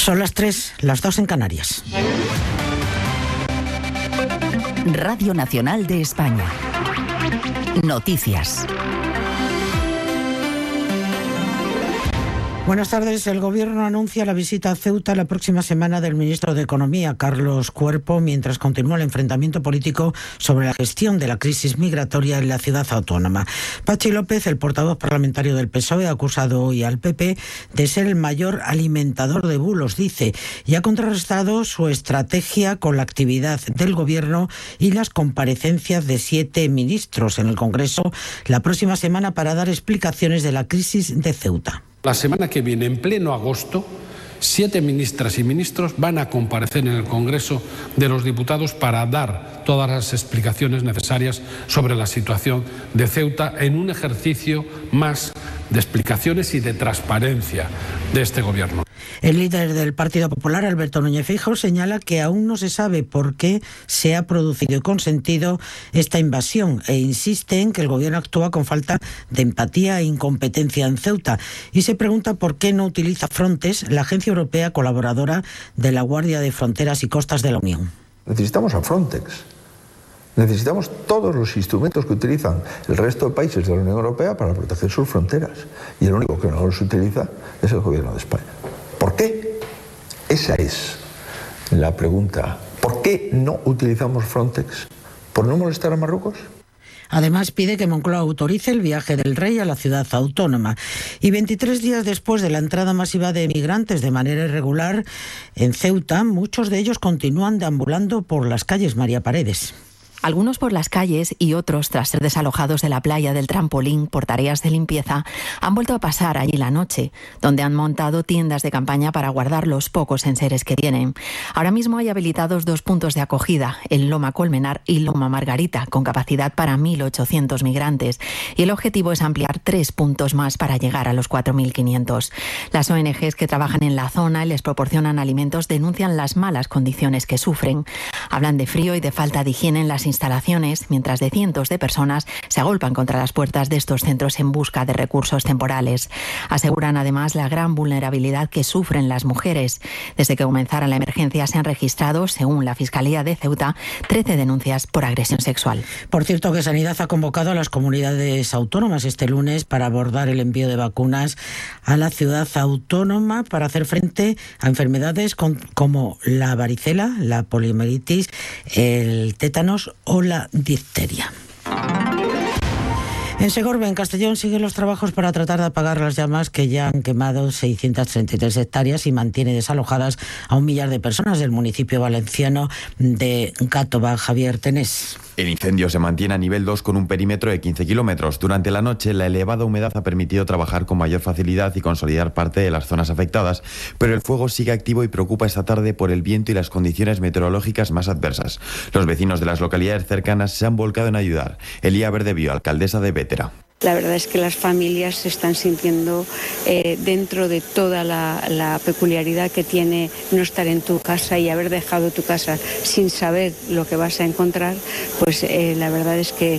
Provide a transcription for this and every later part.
Son las 3, las 2 en Canarias. Radio Nacional de España. Noticias. Buenas tardes. El Gobierno anuncia la visita a Ceuta la próxima semana del ministro de Economía, Carlos Cuerpo, mientras continúa el enfrentamiento político sobre la gestión de la crisis migratoria en la ciudad autónoma. Pachi López, el portavoz parlamentario del PSOE, ha acusado hoy al PP de ser el mayor alimentador de bulos, dice, y ha contrarrestado su estrategia con la actividad del Gobierno y las comparecencias de 7 ministros en el Congreso la próxima semana para dar explicaciones de la crisis de Ceuta. La semana que viene, en pleno agosto, 7 ministras y ministros van a comparecer en el Congreso de los Diputados para dar todas las explicaciones necesarias sobre la situación de Ceuta en un ejercicio más de explicaciones y de transparencia de este Gobierno. El líder del Partido Popular, Alberto Núñez Feijóo, señala que aún no se sabe por qué se ha producido y consentido esta invasión e insiste en que el Gobierno actúa con falta de empatía e incompetencia en Ceuta y se pregunta por qué no utiliza Frontex, la agencia europea colaboradora de la Guardia de Fronteras y Costas de la Unión. Necesitamos a Frontex. Necesitamos todos los instrumentos que utilizan el resto de países de la Unión Europea para proteger sus fronteras. Y el único que no los utiliza es el Gobierno de España. ¿Por qué? Esa es la pregunta. ¿Por qué no utilizamos Frontex? ¿Por no molestar a Marruecos? Además, pide que Moncloa autorice el viaje del rey a la ciudad autónoma. Y 23 días después de la entrada masiva de migrantes de manera irregular en Ceuta, muchos de ellos continúan deambulando por las calles. María Paredes. Algunos por las calles y otros, tras ser desalojados de la playa del Trampolín por tareas de limpieza, han vuelto a pasar allí la noche, donde han montado tiendas de campaña para guardar los pocos enseres que tienen. Ahora mismo hay habilitados 2 puntos de acogida, el Loma Colmenar y Loma Margarita, con capacidad para 1.800 migrantes, y el objetivo es ampliar 3 puntos más para llegar a los 4.500. Las ONGs que trabajan en la zona y les proporcionan alimentos denuncian las malas condiciones que sufren. Hablan de frío y de falta de higiene en las instalaciones, mientras de cientos de personas se agolpan contra las puertas de estos centros en busca de recursos temporales. Aseguran además la gran vulnerabilidad que sufren las mujeres. Desde que comenzara la emergencia se han registrado, según la Fiscalía de Ceuta, 13 denuncias por agresión sexual. Por cierto, que Sanidad ha convocado a las comunidades autónomas este lunes para abordar el envío de vacunas a la ciudad autónoma para hacer frente a enfermedades como la varicela, la poliomielitis, el tétanos o la difteria. En Segorbe, en Castellón, siguen los trabajos para tratar de apagar las llamas que ya han quemado 633 hectáreas y mantiene desalojadas a 1 millar de personas del municipio valenciano de Gàtova. Javier Tenés. El incendio se mantiene a nivel 2 con un perímetro de 15 kilómetros. Durante la noche, la elevada humedad ha permitido trabajar con mayor facilidad y consolidar parte de las zonas afectadas, pero el fuego sigue activo y preocupa esta tarde por el viento y las condiciones meteorológicas más adversas. Los vecinos de las localidades cercanas se han volcado en ayudar. Elía Verdebio, alcaldesa de Bétera. La verdad es que las familias se están sintiendo dentro de toda la peculiaridad que tiene no estar en tu casa y haber dejado tu casa sin saber lo que vas a encontrar, pues la verdad es que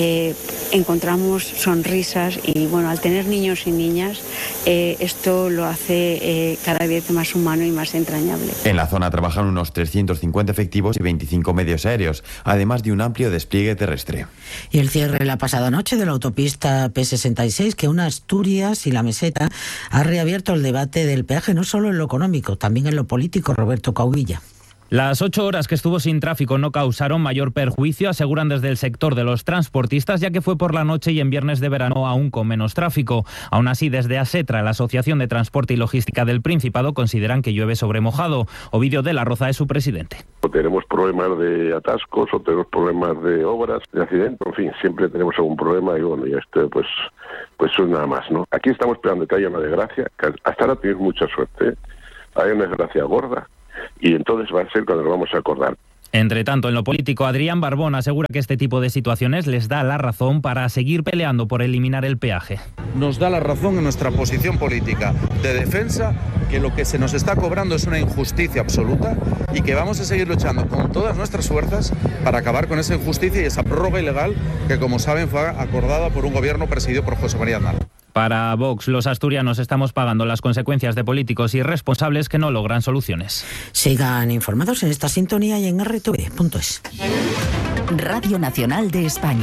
encontramos sonrisas y bueno, al tener niños y niñas esto lo hace cada vez más humano y más entrañable. En la zona trabajan unos 350 efectivos y 25 medios aéreos, además de un amplio despliegue terrestre. Y el cierre la pasada noche de la autopista P66, que une Asturias y la Meseta, ha reabierto el debate del peaje, no solo en lo económico, también en lo político. Roberto Cauvilla. Las 8 horas que estuvo sin tráfico no causaron mayor perjuicio, aseguran desde el sector de los transportistas, ya que fue por la noche y en viernes de verano aún con menos tráfico. Aún así, desde ASETRA, la Asociación de Transporte y Logística del Principado, consideran que llueve sobre mojado. Ovidio de la Roza es su presidente. Tenemos problemas de atascos o tenemos problemas de obras, de accidentes, en fin, siempre tenemos algún problema y bueno, y esto pues es nada más, ¿no? Aquí estamos esperando que haya una desgracia, que hasta ahora tienes mucha suerte, hay una desgracia gorda, y entonces va a ser cuando nos vamos a acordar. Entre tanto, en lo político, Adrián Barbón asegura que este tipo de situaciones les da la razón para seguir peleando por eliminar el peaje. Nos da la razón en nuestra posición política de defensa, que lo que se nos está cobrando es una injusticia absoluta y que vamos a seguir luchando con todas nuestras fuerzas para acabar con esa injusticia y esa prórroga ilegal que, como saben, fue acordada por un gobierno presidido por José María Aznar. Para Vox, los asturianos estamos pagando las consecuencias de políticos irresponsables que no logran soluciones. Sigan informados en esta sintonía y en rtv.es. Radio Nacional de España.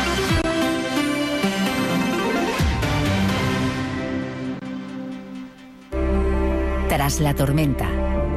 Tras la tormenta.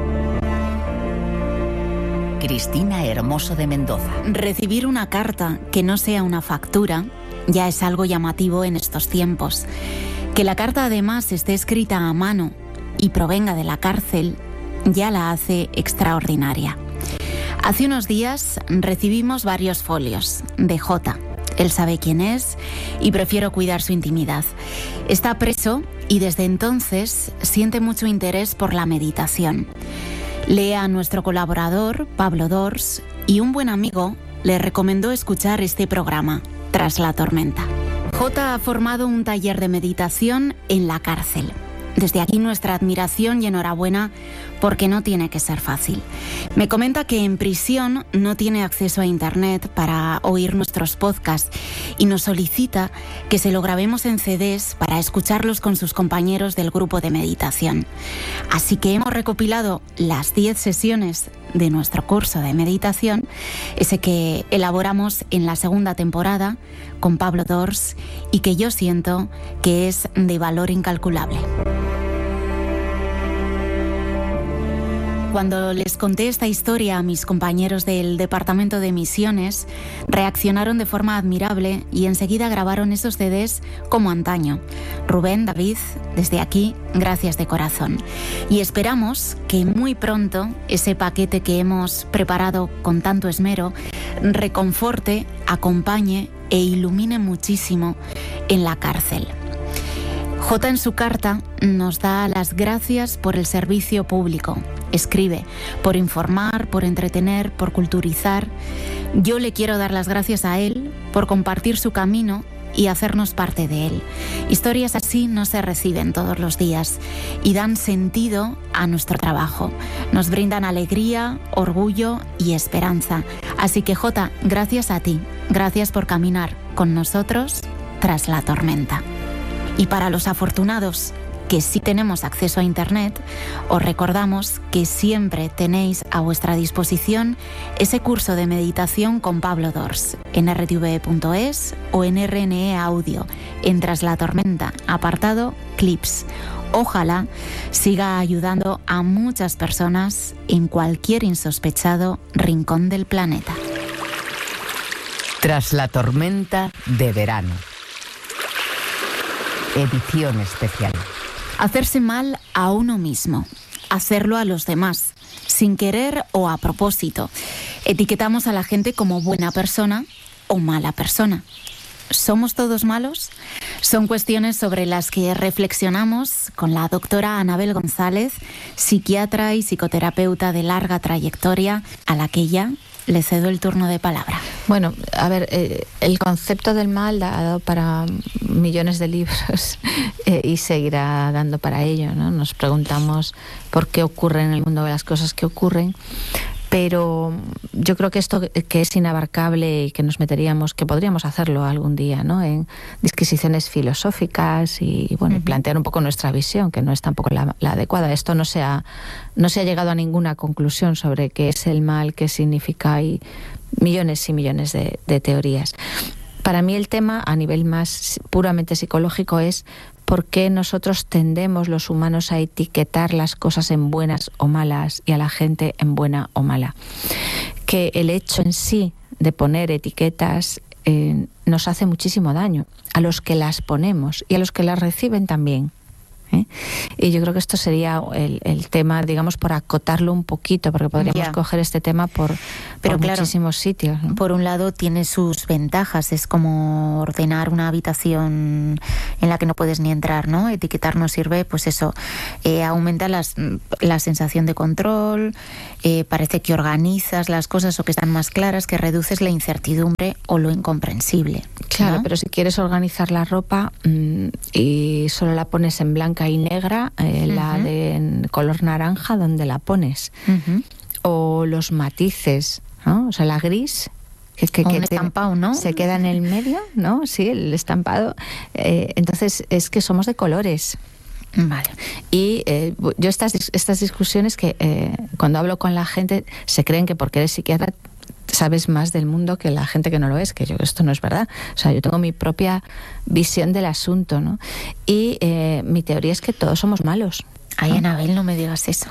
Cristina Hermoso de Mendoza. Recibir una carta que no sea una factura ya es algo llamativo en estos tiempos. Que la carta además esté escrita a mano y provenga de la cárcel ya la hace extraordinaria. Hace unos días recibimos varios folios de Jota. Él sabe quién es y prefiero cuidar su intimidad. Está preso y desde entonces siente mucho interés por la meditación. Lee a nuestro colaborador, Pablo Dors, y un buen amigo le recomendó escuchar este programa, Tras la tormenta. Jota ha formado un taller de meditación en la cárcel. Desde aquí nuestra admiración y enhorabuena porque no tiene que ser fácil. Me comenta que en prisión no tiene acceso a internet para oír nuestros podcasts y nos solicita que se lo grabemos en CDs para escucharlos con sus compañeros del grupo de meditación. Así que hemos recopilado las 10 sesiones de nuestro curso de meditación, ese que elaboramos en la segunda temporada con Pablo Dors y que yo siento que es de valor incalculable. Cuando les conté esta historia a mis compañeros del Departamento de Misiones, reaccionaron de forma admirable y enseguida grabaron esos CDs como antaño. Rubén, David, desde aquí, gracias de corazón. Y esperamos que muy pronto ese paquete que hemos preparado con tanto esmero reconforte, acompañe e ilumine muchísimo en la cárcel. Jota en su carta nos da las gracias por el servicio público. Escribe, por informar, por entretener, por culturizar. Yo le quiero dar las gracias a él por compartir su camino y hacernos parte de él. Historias así no se reciben todos los días y dan sentido a nuestro trabajo. Nos brindan alegría, orgullo y esperanza. Así que Jota, gracias a ti. Gracias por caminar con nosotros tras la tormenta. Y para los afortunados que sí tenemos acceso a internet, os recordamos que siempre tenéis a vuestra disposición ese curso de meditación con Pablo Dors en rtve.es o en RNE Audio, en Tras la Tormenta, apartado Clips. Ojalá siga ayudando a muchas personas en cualquier insospechado rincón del planeta. Tras la tormenta de verano. Edición especial. Hacerse mal a uno mismo, hacerlo a los demás, sin querer o a propósito. Etiquetamos a la gente como buena persona o mala persona. ¿Somos todos malos? Son cuestiones sobre las que reflexionamos con la doctora Anabel González, psiquiatra y psicoterapeuta de larga trayectoria, a la que ya le cedo el turno de palabra. Bueno, a ver, el concepto del mal ha dado para millones de libros y seguirá dando para ello, ¿no? Nos preguntamos por qué ocurren en el mundo las cosas que ocurren, pero yo creo que esto que es inabarcable y que nos meteríamos, que podríamos hacerlo algún día, ¿no? En disquisiciones filosóficas y bueno, plantear un poco nuestra visión, que no es tampoco la adecuada. Esto no se ha llegado a ninguna conclusión sobre qué es el mal, qué significa. Hay millones y millones de teorías. Para mí el tema a nivel más puramente psicológico es por qué nosotros tendemos los humanos a etiquetar las cosas en buenas o malas y a la gente en buena o mala. Que el hecho en sí de poner etiquetas nos hace muchísimo daño a los que las ponemos y a los que las reciben también. Y yo creo que esto sería el tema, digamos, por acotarlo un poquito, porque podríamos coger este tema por muchísimos sitios, ¿no? Por un lado tiene sus ventajas, es como ordenar una habitación en la que no puedes ni entrar, ¿no? Etiquetar no sirve, pues eso, aumenta la sensación de control, parece que organizas las cosas o que están más claras, que reduces la incertidumbre o lo incomprensible. Claro, ¿no? Pero si quieres organizar la ropa y solo la pones en blanca y negra, la de color naranja, ¿dónde la pones? O los matices, ¿no? O sea, la gris, un estampado, ¿no? Se queda en el medio, ¿no? Sí, el estampado. Entonces es que somos de colores. Vale. Y yo estas discusiones que cuando hablo con la gente se creen que porque eres psiquiatra sabes más del mundo que la gente que no lo es, que esto no es verdad. O sea, yo tengo mi propia visión del asunto, ¿no? Y mi teoría es que todos somos malos. Ay, Anabel, no me digas eso.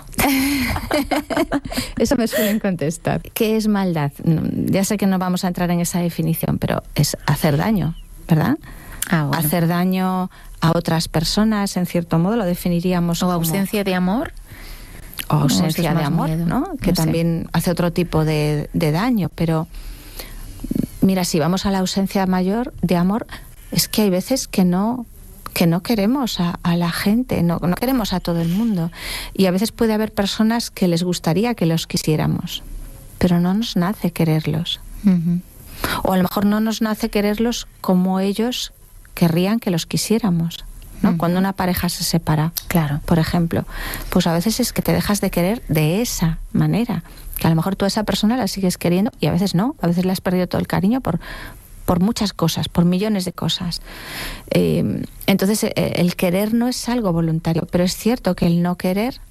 Eso me suelen contestar. ¿Qué es maldad? Ya sé que no vamos a entrar en esa definición, pero es hacer daño, ¿verdad? Bueno. Hacer daño a otras personas, en cierto modo, lo definiríamos como... ¿O ausencia de amor? O ausencia de amor, miedo, ¿no? Que también hace otro tipo de daño. Pero, mira, si vamos a la ausencia mayor de amor, es que hay veces que no queremos a la gente, no queremos a todo el mundo. Y a veces puede haber personas que les gustaría que los quisiéramos, pero no nos nace quererlos. Uh-huh. O a lo mejor no nos nace quererlos como ellos querrían que los quisiéramos, ¿no? Uh-huh. Cuando una pareja se separa, claro, por ejemplo, pues a veces es que te dejas de querer de esa manera, que a lo mejor tú a esa persona la sigues queriendo y a veces no, a veces le has perdido todo el cariño por muchas cosas, por millones de cosas. Entonces, el querer no es algo voluntario, pero es cierto que el no querer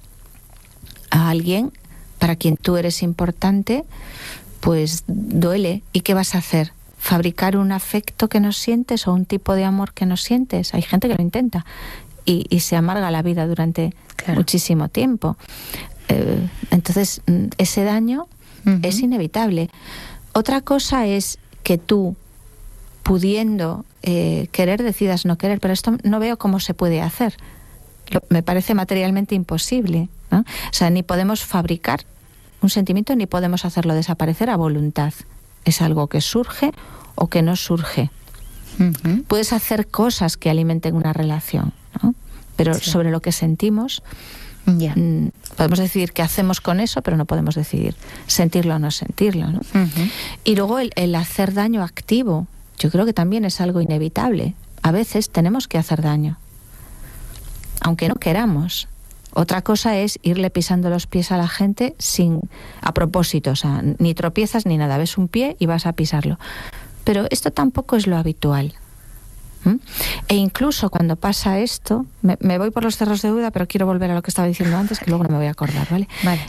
a alguien para quien tú eres importante, pues duele. ¿Y qué vas a hacer? ¿Fabricar un afecto que no sientes o un tipo de amor que no sientes? Hay gente que lo intenta y se amarga la vida durante muchísimo tiempo. Entonces, ese daño es inevitable. Otra cosa es que tú, pudiendo querer, decidas no querer, pero esto no veo cómo se puede hacer. Me parece materialmente imposible, ¿no? O sea, ni podemos fabricar un sentimiento ni podemos hacerlo desaparecer a voluntad. Es algo que surge o que no surge. Uh-huh. Puedes hacer cosas que alimenten una relación, ¿no? Pero sobre lo que sentimos, podemos decidir qué hacemos con eso, pero no podemos decidir sentirlo o no sentirlo, ¿no? Uh-huh. Y luego el hacer daño activo, yo creo que también es algo inevitable. A veces tenemos que hacer daño, aunque no queramos. Otra cosa es irle pisando los pies a la gente a propósito, o sea, ni tropiezas ni nada, ves un pie y vas a pisarlo. Pero esto tampoco es lo habitual. E incluso cuando pasa esto, me voy por los cerros de Úbeda, pero quiero volver a lo que estaba diciendo antes, que luego no me voy a acordar, ¿vale?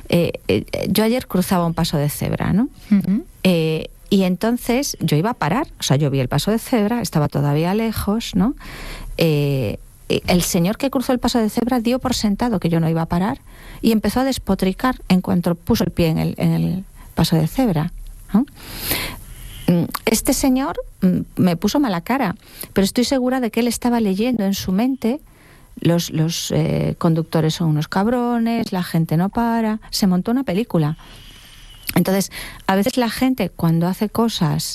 Yo ayer cruzaba un paso de cebra, ¿no? Uh-huh. Y entonces yo iba a parar, o sea, yo vi el paso de cebra, estaba todavía lejos, ¿no? El señor que cruzó el paso de cebra dio por sentado que yo no iba a parar y empezó a despotricar en cuanto puso el pie en el paso de cebra, ¿no? Este señor me puso mala cara, pero estoy segura de que él estaba leyendo en su mente los conductores son unos cabrones, la gente no para, se montó una película. Entonces, a veces la gente cuando hace cosas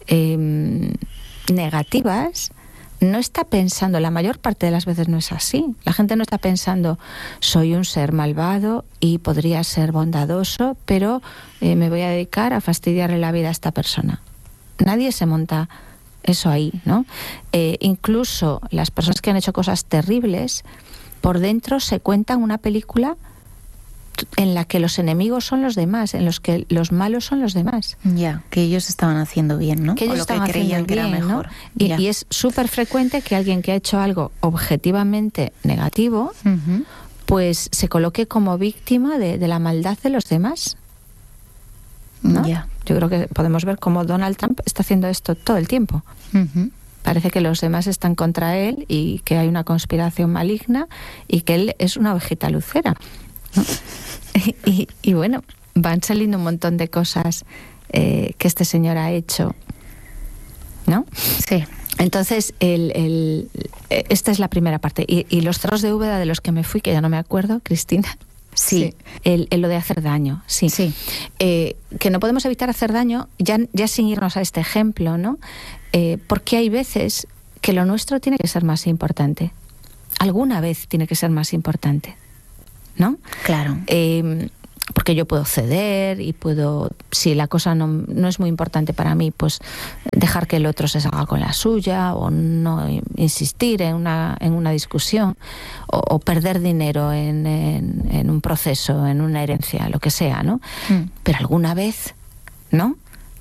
negativas no está pensando, la mayor parte de las veces no es así. La gente no está pensando, soy un ser malvado y podría ser bondadoso, pero me voy a dedicar a fastidiarle la vida a esta persona. Nadie se monta eso ahí, ¿no? Incluso las personas que han hecho cosas terribles, por dentro se cuentan una película en la que los enemigos son los demás, en los que los malos son los demás. Ya, que ellos estaban haciendo bien, ¿no? Que ellos estaban creían que era mejor. ¿No? Y es súper frecuente que alguien que ha hecho algo objetivamente negativo, uh-huh, pues se coloque como víctima de la maldad de los demás, ¿no? Ya. Yo creo que podemos ver cómo Donald Trump está haciendo esto todo el tiempo. Uh-huh. Parece que los demás están contra él y que hay una conspiración maligna y que él es una ovejita lucera, ¿no? Y bueno, van saliendo un montón de cosas que este señor ha hecho, ¿no? Sí. Entonces, esta es la primera parte. Y los cerros de Úbeda de los que me fui, que ya no me acuerdo, Cristina. Sí. Lo de hacer daño, sí. Que no podemos evitar hacer daño, ya sin irnos a este ejemplo, ¿no? Porque hay veces que lo nuestro tiene que ser más importante. Alguna vez tiene que ser más importante, ¿no? Claro. Porque yo puedo ceder y puedo, si la cosa no es muy importante para mí, pues dejar que el otro se salga con la suya o no insistir en una discusión o perder dinero en un proceso, en una herencia, lo que sea, ¿no? Pero alguna vez, ¿no?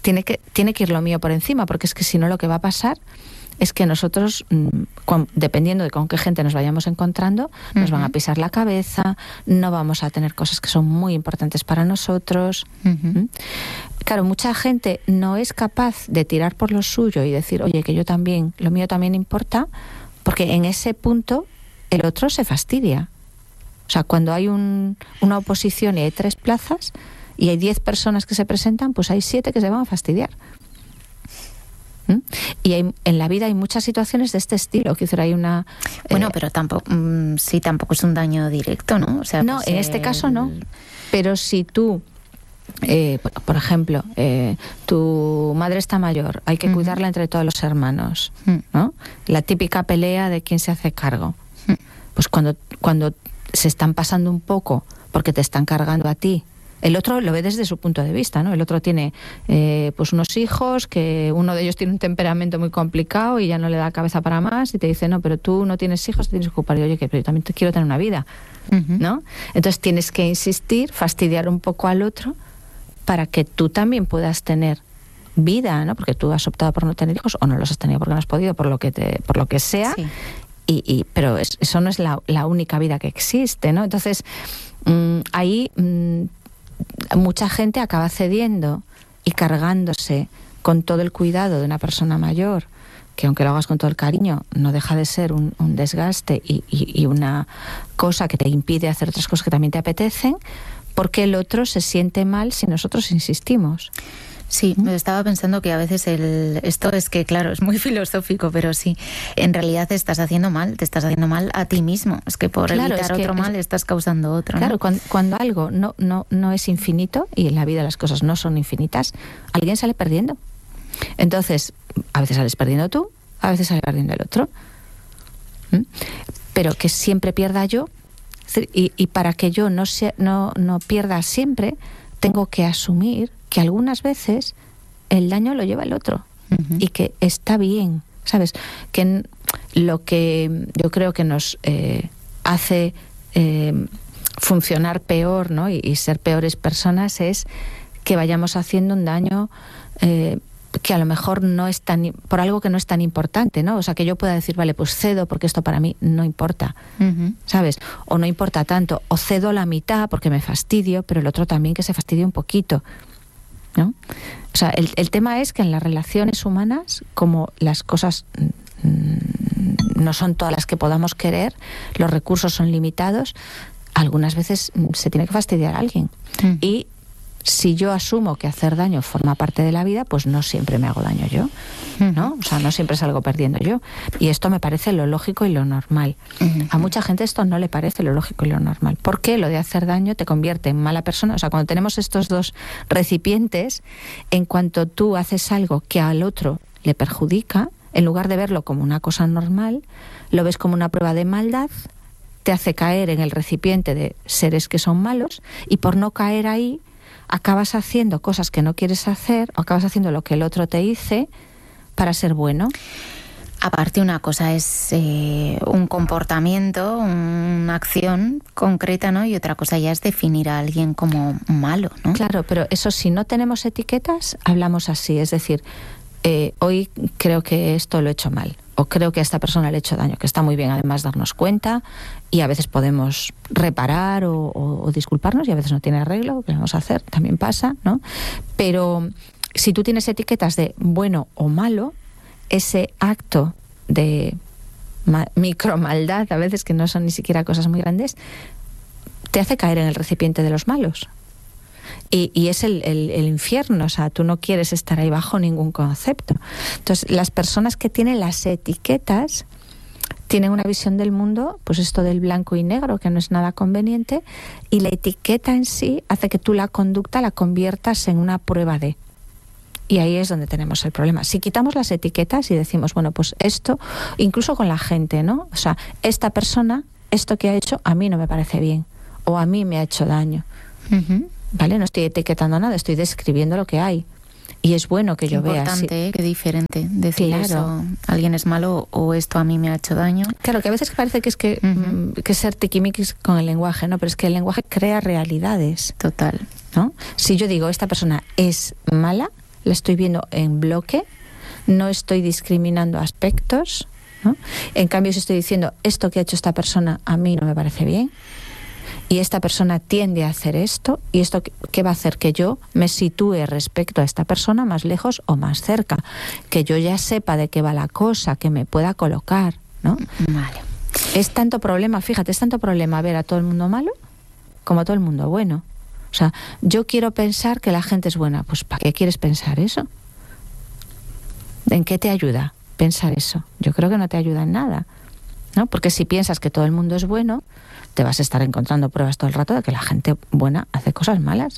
tiene que ir lo mío por encima, porque es que si no lo que va a pasar es que nosotros, dependiendo de con qué gente nos vayamos encontrando, nos van a pisar la cabeza, no vamos a tener cosas que son muy importantes para nosotros. Claro, mucha gente no es capaz de tirar por lo suyo y decir, oye, que yo también, lo mío también importa, porque en ese punto el otro se fastidia. O sea, cuando hay una oposición y hay 3 plazas y hay 10 personas que se presentan, pues hay 7 que se van a fastidiar. Y en la vida hay muchas situaciones de este estilo, que hay una... Bueno, pero tampoco es un daño directo, ¿no? O sea, no, pues en este caso no. Pero si tú, por ejemplo, tu madre está mayor, hay que cuidarla entre todos los hermanos, ¿no? La típica pelea de quién se hace cargo. Pues cuando se están pasando un poco porque te están cargando a ti, el otro lo ve desde su punto de vista, ¿no? El otro tiene pues unos hijos, que uno de ellos tiene un temperamento muy complicado y ya no le da cabeza para más, y te dice, no, pero tú no tienes hijos, te tienes que ocupar. Y oye, que pero yo también quiero tener una vida, ¿no? Entonces tienes que insistir, fastidiar un poco al otro para que tú también puedas tener vida, ¿no? Porque tú has optado por no tener hijos o no los has tenido porque no has podido, por lo que sea. Sí. Pero eso no es la única vida que existe, ¿no? Entonces ahí mucha gente acaba cediendo y cargándose con todo el cuidado de una persona mayor, que aunque lo hagas con todo el cariño, no deja de ser un desgaste y una cosa que te impide hacer otras cosas que también te apetecen, porque el otro se siente mal si nosotros insistimos. Sí, me estaba pensando que a veces esto es que, claro, es muy filosófico, pero sí, en realidad te estás haciendo mal a ti mismo. Es que por evitar otro mal estás causando otro, ¿no? Claro, cuando algo no es infinito, y en la vida las cosas no son infinitas, alguien sale perdiendo. Entonces, a veces sales perdiendo tú, a veces sale perdiendo el otro. Pero que siempre pierda yo, y para que yo no pierda siempre, tengo que asumir que algunas veces el daño lo lleva el otro y que está bien, ¿sabes? Que lo que yo creo que nos hace funcionar peor, ¿no? y ser peores personas es que vayamos haciendo un daño que a lo mejor no es por algo que no es tan importante, ¿no? O sea, que yo pueda decir, vale, pues cedo porque esto para mí no importa, ¿sabes? O no importa tanto, o cedo la mitad porque me fastidio, pero el otro también que se fastidie un poquito, ¿no? O sea, el tema es que en las relaciones humanas, como las cosas no son todas las que podamos querer, los recursos son limitados, algunas veces se tiene que fastidiar a alguien. Y si yo asumo que hacer daño forma parte de la vida, pues no siempre me hago daño yo, ¿no? O sea, no siempre salgo perdiendo yo. Y esto me parece lo lógico y lo normal. A mucha gente esto no le parece lo lógico y lo normal. Porque lo de hacer daño te convierte en mala persona. O sea, cuando tenemos estos dos recipientes, en cuanto tú haces algo que al otro le perjudica, en lugar de verlo como una cosa normal, lo ves como una prueba de maldad, te hace caer en el recipiente de seres que son malos, y por no caer ahí, acabas haciendo cosas que no quieres hacer, o acabas haciendo lo que el otro te dice para ser bueno. Aparte, una cosa es un comportamiento, una acción concreta, ¿no? Y otra cosa ya es definir a alguien como malo, ¿no? Claro, pero eso, si no tenemos etiquetas, hablamos así. Es decir, hoy creo que esto lo he hecho mal, o creo que a esta persona le he hecho daño, que está muy bien además darnos cuenta, y a veces podemos reparar o disculparnos, y a veces no tiene arreglo, ¿qué vamos a hacer? También pasa, ¿no? Pero si tú tienes etiquetas de bueno o malo, ese acto de micromaldad, a veces que no son ni siquiera cosas muy grandes, te hace caer en el recipiente de los malos. Y es el infierno, o sea, tú no quieres estar ahí bajo ningún concepto. Entonces, las personas que tienen las etiquetas tienen una visión del mundo, pues esto del blanco y negro, que no es nada conveniente, y la etiqueta en sí hace que tú la conducta la conviertas en una prueba de. Y ahí es donde tenemos el problema. Si quitamos las etiquetas y decimos, bueno, pues esto, incluso con la gente, ¿no? O sea, esta persona, esto que ha hecho, a mí no me parece bien, o a mí me ha hecho daño. ¿Vale? No estoy etiquetando nada, estoy describiendo lo que hay. Y es bueno que yo vea. Importante, qué diferente decir eso. Alguien es malo o esto a mí me ha hecho daño. Claro, que a veces parece que es que ser tiquimiquis con el lenguaje, ¿no? Pero es que el lenguaje crea realidades. Total. ¿No? Si yo digo, esta persona es mala, la estoy viendo en bloque, no estoy discriminando aspectos, ¿no? En cambio, si estoy diciendo esto que ha hecho esta persona a mí no me parece bien, y esta persona tiende a hacer esto, y esto ¿qué va a hacer? Que yo me sitúe respecto a esta persona más lejos o más cerca, que yo ya sepa de qué va la cosa, que me pueda colocar, ¿no? Vale. Es tanto problema, fíjate, es tanto problema ver a todo el mundo malo como a todo el mundo bueno. O sea, yo quiero pensar que la gente es buena. Pues ¿para qué quieres pensar eso? ¿En qué te ayuda pensar eso? Yo creo que no te ayuda en nada, ¿no? Porque si piensas que todo el mundo es bueno, te vas a estar encontrando pruebas todo el rato de que la gente buena hace cosas malas.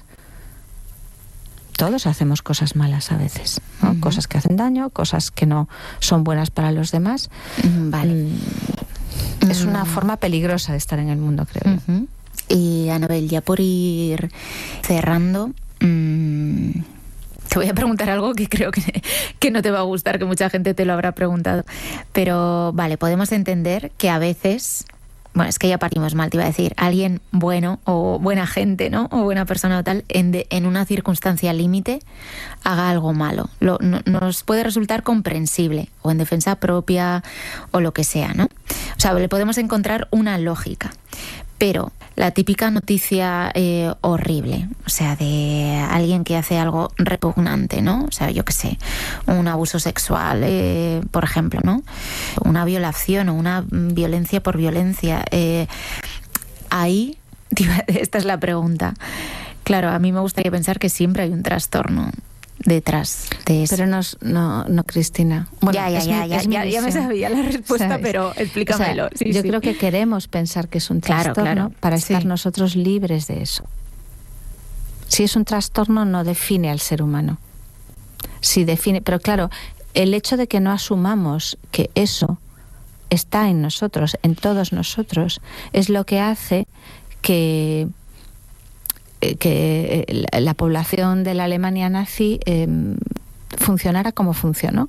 Todos hacemos cosas malas a veces, ¿no? Uh-huh. Cosas que hacen daño, cosas que no son buenas para los demás. Vale. Es una forma peligrosa de estar en el mundo, creo yo. Uh-huh. Y Anabel, ya por ir cerrando, te voy a preguntar algo que creo que no te va a gustar, que mucha gente te lo habrá preguntado. Pero vale, podemos entender que a veces... Bueno, es que ya partimos mal, te iba a decir, alguien bueno o buena gente, ¿no? O buena persona o tal, en una circunstancia límite, haga algo malo. Nos puede resultar comprensible, o en defensa propia, o lo que sea, ¿no? O sea, le podemos encontrar una lógica. Pero la típica noticia horrible, o sea, de alguien que hace algo repugnante, ¿no? O sea, yo qué sé, un abuso sexual, por ejemplo, ¿no? Una violación o una violencia por violencia. Ahí, esta es la pregunta. Claro, a mí me gustaría pensar que siempre hay un trastorno detrás de eso. Pero no, Cristina. Bueno, ya me sabía la respuesta, ¿sabes? Pero explícamelo. O sea, yo creo que queremos pensar que es un trastorno para estar nosotros libres de eso. Si es un trastorno, no define al ser humano. Si define, pero claro, el hecho de que no asumamos que eso está en nosotros, en todos nosotros, es lo que hace que la población de la Alemania nazi funcionara como funcionó.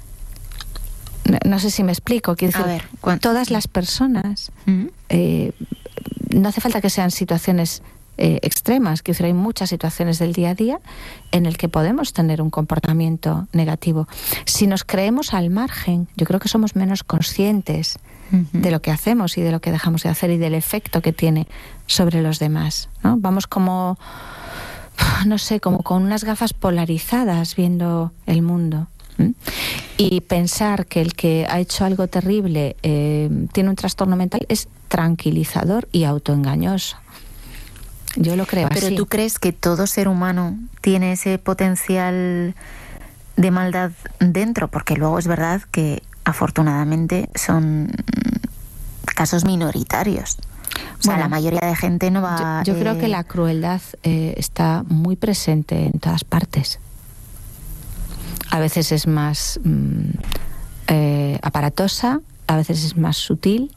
No sé si me explico. Quiero decir, todas las personas, no hace falta que sean situaciones extremas, quiero decir, hay muchas situaciones del día a día en el que podemos tener un comportamiento negativo. Si nos creemos al margen, yo creo que somos menos conscientes de lo que hacemos y de lo que dejamos de hacer y del efecto que tiene sobre los demás, ¿no? Vamos como, no sé, como con unas gafas polarizadas viendo el mundo. Y pensar que el que ha hecho algo terrible tiene un trastorno mental es tranquilizador y autoengañoso. Yo lo creo así. ¿Pero tú crees que todo ser humano tiene ese potencial de maldad dentro? Porque luego es verdad que afortunadamente son casos minoritarios. O sea, la mayoría de gente no va... Yo creo que la crueldad está muy presente en todas partes. A veces es más aparatosa, a veces es más sutil,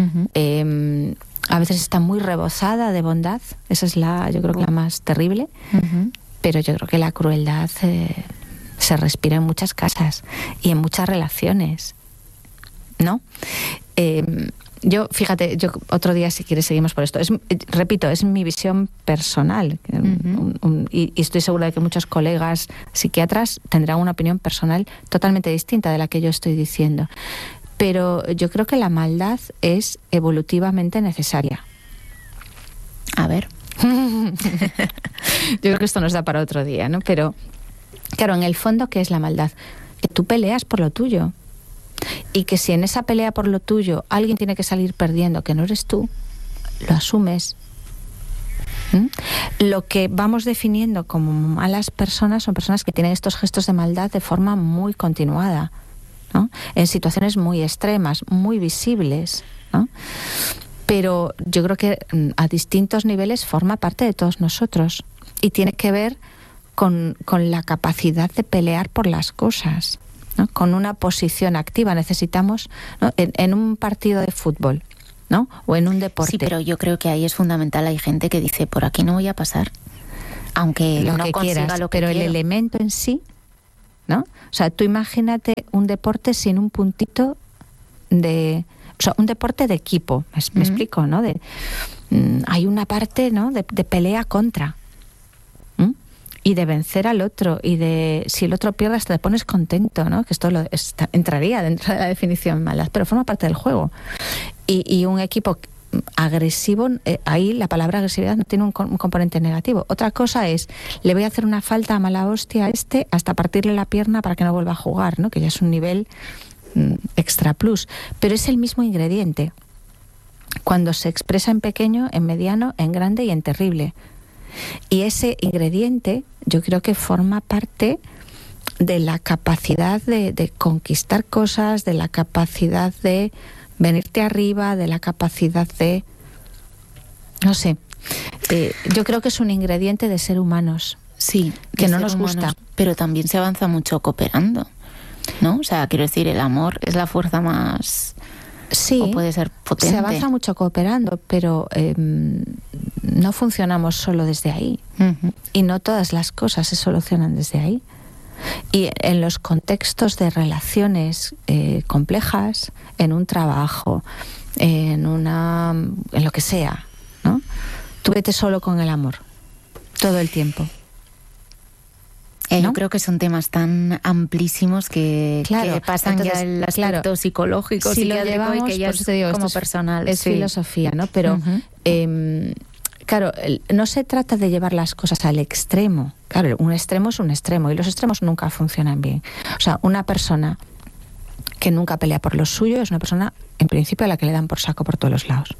a veces está muy rebozada de bondad. Esa es yo creo que la más terrible. Pero yo creo que la crueldad se respira en muchas casas y en muchas relaciones, ¿no? Yo, fíjate, otro día, si quieres, seguimos por esto. Repito, es mi visión personal. Y estoy segura de que muchos colegas psiquiatras tendrán una opinión personal totalmente distinta de la que yo estoy diciendo. Pero yo creo que la maldad es evolutivamente necesaria. A ver. Yo creo que esto nos da para otro día, ¿no? Pero, claro, en el fondo, ¿qué es la maldad? Que tú peleas por lo tuyo. Y que si en esa pelea por lo tuyo alguien tiene que salir perdiendo, que no eres tú, lo asumes. Lo que vamos definiendo como malas personas son personas que tienen estos gestos de maldad de forma muy continuada, ¿no? En situaciones muy extremas, muy visibles, ¿no? Pero yo creo que a distintos niveles forma parte de todos nosotros y tiene que ver con la capacidad de pelear por las cosas, ¿no? Con una posición activa. Necesitamos, ¿no? En un partido de fútbol, ¿no? O en un deporte. Sí, pero yo creo que ahí es fundamental. Hay gente que dice, por aquí no voy a pasar, aunque lo no que consiga quieras, lo que pero quiero. El elemento en sí, ¿no? O sea, tú imagínate un deporte sin un puntito de... O sea, un deporte de equipo, me explico, ¿no? Hay una parte, ¿no? de pelea contra. y de vencer al otro, y de si el otro pierde te pones contento, ¿no? Que esto entraría dentro de la definición maldad, pero forma parte del juego. Y un equipo agresivo, ahí la palabra agresividad no tiene un componente negativo. Otra cosa es, le voy a hacer una falta a mala hostia a hasta partirle la pierna para que no vuelva a jugar, ¿no? Que ya es un nivel extra plus, pero es el mismo ingrediente cuando se expresa en pequeño, en mediano, en grande y en terrible. Y ese ingrediente yo creo que forma parte de la capacidad de conquistar cosas, de la capacidad de venirte arriba, de la capacidad de... no sé. Yo creo que es un ingrediente de ser humanos. Sí, que no nos gusta. Pero también se avanza mucho cooperando, ¿no? O sea, quiero decir, el amor es la fuerza más... Sí, o puede ser potente. Se avanza mucho cooperando, pero no funcionamos solo desde ahí. Uh-huh. Y no todas las cosas se solucionan desde ahí. Y en los contextos de relaciones complejas, en un trabajo, en lo que sea, ¿no? Tú vete solo con el amor, todo el tiempo. ¿No? Yo creo que son temas tan amplísimos que pasan entonces, ya el aspecto psicológico, si lo llevamos, y que ya es como personal. Es filosofía, ¿no? Pero, claro, no se trata de llevar las cosas al extremo. Claro, un extremo es un extremo y los extremos nunca funcionan bien. O sea, una persona que nunca pelea por lo suyo es una persona, en principio, a la que le dan por saco por todos los lados.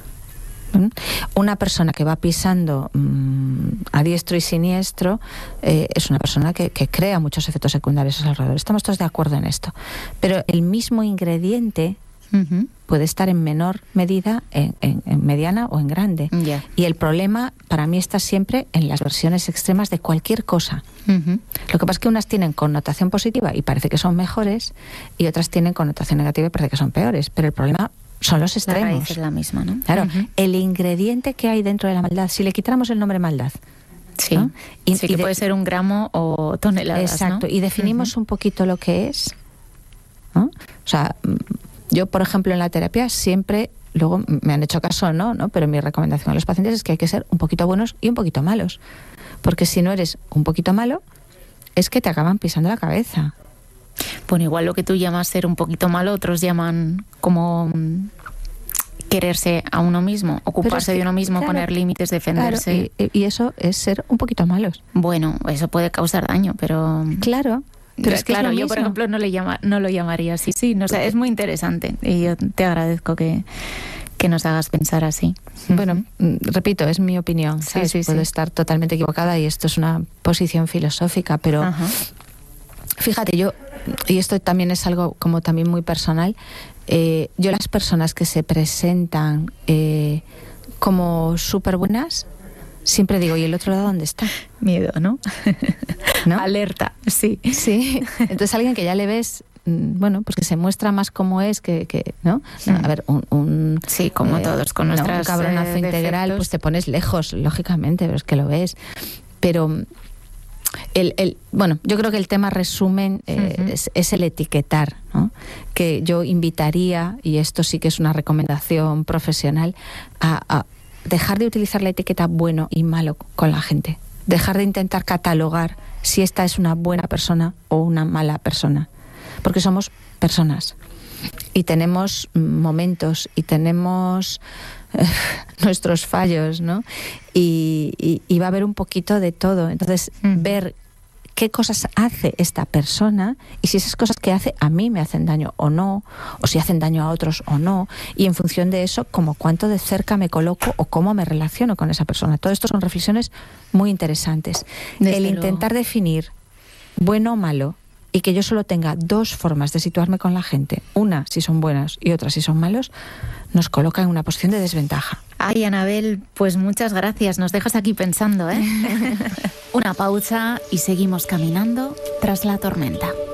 Una persona que va pisando a diestro y siniestro es una persona que crea muchos efectos secundarios alrededor. Estamos todos de acuerdo en esto. Pero el mismo ingrediente puede estar en menor medida, en mediana o en grande. Yeah. Y el problema para mí está siempre en las versiones extremas de cualquier cosa. Lo que pasa es que unas tienen connotación positiva y parece que son mejores, y otras tienen connotación negativa y parece que son peores. Pero el problema son los extremos. La raíz es la misma, ¿no? Claro, el ingrediente que hay dentro de la maldad, si le quitáramos el nombre maldad, sí, ¿no? Sí, que puede ser un gramo o toneladas, exacto, ¿no? Y definimos un poquito lo que es, ¿no? O sea, yo, por ejemplo, en la terapia siempre, luego me han hecho caso, ¿no? Pero mi recomendación a los pacientes es que hay que ser un poquito buenos y un poquito malos, porque si no eres un poquito malo, es que te acaban pisando la cabeza. Bueno, igual lo que tú llamas ser un poquito malo, otros llaman como quererse a uno mismo, ocuparse de uno mismo, claro, poner límites, defenderse. Claro, y eso es ser un poquito malos. Bueno, eso puede causar daño, pero... Claro. Pero es que claro, es yo por ejemplo no lo llamaría así. Sí, no, o sea, es muy interesante y yo te agradezco que nos hagas pensar así. Bueno, repito, es mi opinión, ¿sabes? Sí, Puedo estar totalmente equivocada y esto es una posición filosófica, pero... Ajá. Fíjate, yo, y esto también es algo como también muy personal, yo las personas que se presentan como súper buenas, siempre digo, ¿y el otro lado dónde está? Miedo, ¿no? ¿No? Alerta, sí. Sí, entonces alguien que ya le ves, bueno, pues que se muestra más como es, que ¿no? A ver, sí, como todos, con nuestras un cabronazo integral, defectos. Pues te pones lejos, lógicamente, pero es que lo ves. Pero... bueno, yo creo que el tema resumen es el etiquetar, ¿no? Que yo invitaría, y esto sí que es una recomendación profesional, a dejar de utilizar la etiqueta bueno y malo con la gente. Dejar de intentar catalogar si esta es una buena persona o una mala persona. Porque somos personas y tenemos momentos y tenemos nuestros fallos, ¿no? Y va a haber un poquito de todo. Entonces, ver qué cosas hace esta persona y si esas cosas que hace a mí me hacen daño o no, o si hacen daño a otros o no, y en función de eso, como cuánto de cerca me coloco o cómo me relaciono con esa persona. Todo esto son reflexiones muy interesantes. El intentar definir bueno o malo y que yo solo tenga dos formas de situarme con la gente, una si son buenas y otra si son malos, nos coloca en una posición de desventaja. Ay, Anabel, pues muchas gracias. Nos dejas aquí pensando, ¿eh? Una pausa y seguimos caminando tras la tormenta.